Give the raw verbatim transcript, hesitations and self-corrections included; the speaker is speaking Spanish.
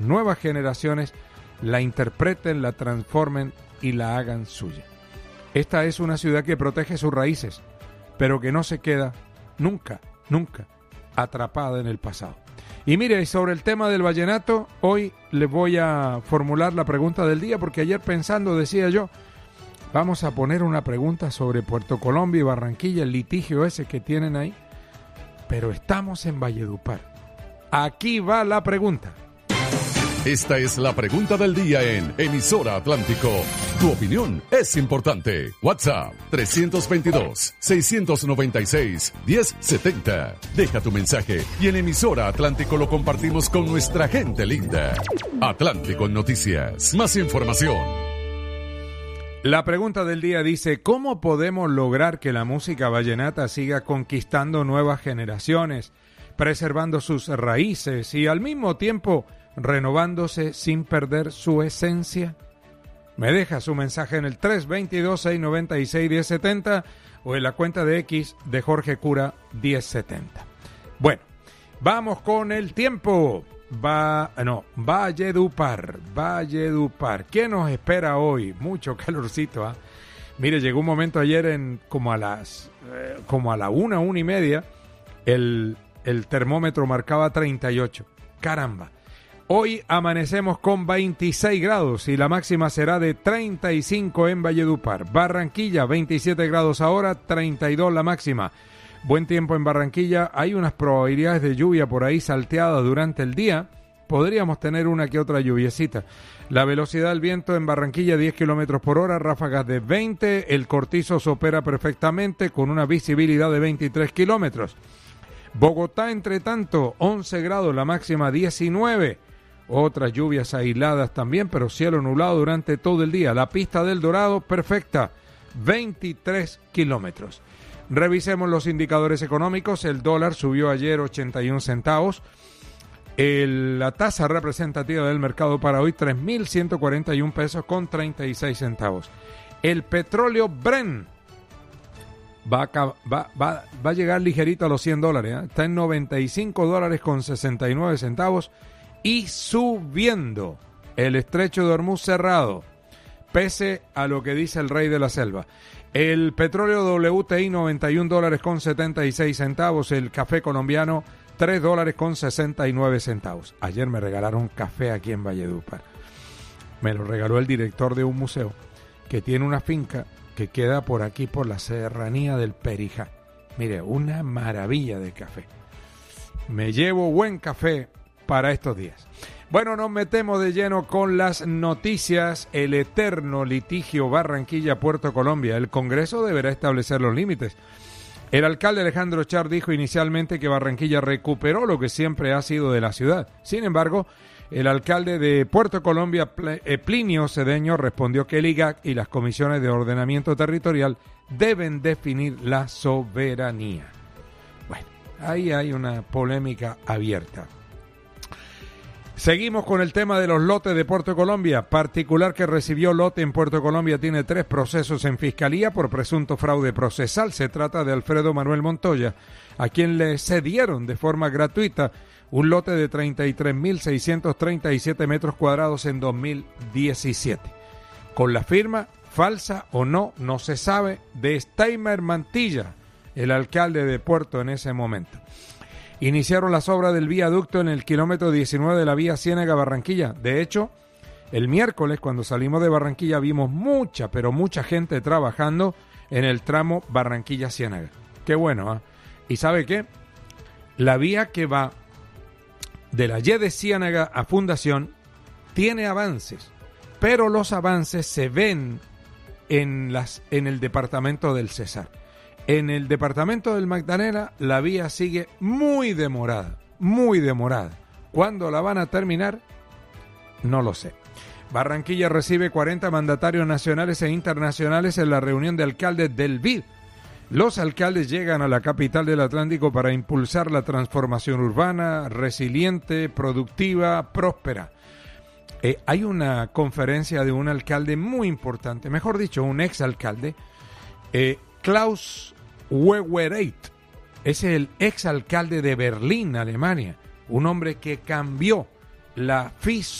nuevas generaciones la interpreten, la transformen y la hagan suya. Esta es una ciudad que protege sus raíces, pero que no se queda nunca, nunca atrapada en el pasado. Y mire, sobre el tema del vallenato, hoy les voy a formular la pregunta del día, porque ayer pensando decía yo, vamos a poner una pregunta sobre Puerto Colombia y Barranquilla, el litigio ese que tienen ahí, pero estamos en Valledupar. Aquí va la pregunta. Esta es la pregunta del día en Emisora Atlántico. Tu opinión es importante. WhatsApp tres veintidós, seiscientos noventa y seis, diez setenta. Deja tu mensaje y en Emisora Atlántico lo compartimos con nuestra gente linda. Atlántico Noticias. Más información. La pregunta del día dice, ¿cómo podemos lograr que la música vallenata siga conquistando nuevas generaciones, preservando sus raíces y al mismo tiempo renovándose sin perder su esencia? Me deja su mensaje en el tres veintidós, seiscientos noventa y seis, diez setenta o en la cuenta de X de Jorge Cura diez setenta. Bueno, vamos con el tiempo. Va, no, Valledupar, Valledupar. ¿Qué nos espera hoy? Mucho calorcito, ¿ah? ¿eh? Mire, llegó un momento ayer en como a las eh, como a la una, una y media, el, el termómetro marcaba treinta y ocho. Caramba. Hoy amanecemos con veintiséis grados y la máxima será de treinta y cinco en Valledupar. Barranquilla, veintisiete grados ahora, treinta y dos la máxima. Buen tiempo en Barranquilla, hay unas probabilidades de lluvia por ahí salteadas durante el día. Podríamos tener una que otra lluviecita. La velocidad del viento en Barranquilla diez kilómetros por hora, ráfagas de veinte. El Cortizo se opera perfectamente con una visibilidad de veintitrés kilómetros. Bogotá, entre tanto, once grados, la máxima diecinueve. Otras lluvias aisladas también, pero cielo nublado durante todo el día. La pista del Dorado, perfecta, veintitrés kilómetros. Revisemos los indicadores económicos. El dólar subió ayer ochenta y un centavos. El, la tasa representativa del mercado para hoy, tres mil ciento cuarenta y un pesos con treinta y seis centavos. El petróleo Brent va a, va, va, va a llegar ligerito a los cien dólares. ¿eh? Está en noventa y cinco dólares con sesenta y nueve centavos y subiendo. El estrecho de Hormuz cerrado, pese a lo que dice el rey de la selva. El petróleo W T I noventa y un dólares con setenta y seis centavos, el café colombiano tres dólares con sesenta y nueve centavos. Ayer me regalaron café aquí en Valledupar. Me lo regaló el director de un museo que tiene una finca que queda por aquí por la serranía del Perijá. Mire, una maravilla de café. Me llevo buen café para estos días. Bueno, nos metemos de lleno con las noticias. El eterno litigio Barranquilla-Puerto Colombia. El Congreso deberá establecer los límites. El alcalde Alejandro Char dijo inicialmente que Barranquilla recuperó lo que siempre ha sido de la ciudad. Sin embargo, el alcalde de Puerto Colombia, Plinio Cedeño, respondió que el I G A C y las comisiones de ordenamiento territorial deben definir la soberanía. Bueno, ahí hay una polémica abierta. Seguimos con el tema de los lotes de Puerto Colombia. Particular que recibió lote en Puerto Colombia tiene tres procesos en fiscalía por presunto fraude procesal. Se trata de Alfredo Manuel Montoya, a quien le cedieron de forma gratuita un lote de treinta y tres mil seiscientos treinta y siete metros cuadrados en dos mil diecisiete. Con la firma, falsa o no, no se sabe, de Steimer Mantilla, el alcalde de Puerto en ese momento. Iniciaron las obras del viaducto en el kilómetro diecinueve de la vía Ciénaga-Barranquilla. De hecho, el miércoles cuando salimos de Barranquilla vimos mucha, pero mucha gente trabajando en el tramo Barranquilla-Ciénaga. Qué bueno, ¿eh? ¿Y sabe qué? La vía que va de la Y de Ciénaga a Fundación tiene avances, pero los avances se ven en, las, en el departamento del Cesar. En el departamento del Magdalena la vía sigue muy demorada, muy demorada. ¿Cuándo la van a terminar? No lo sé. Barranquilla recibe cuarenta mandatarios nacionales e internacionales en la reunión de alcaldes del B I D. Los alcaldes llegan a la capital del Atlántico para impulsar la transformación urbana, resiliente, productiva, próspera. Eh, hay una conferencia de un alcalde muy importante, mejor dicho, un exalcalde, eh, Klaus Wowereit, es el exalcalde de Berlín, Alemania, un hombre que cambió la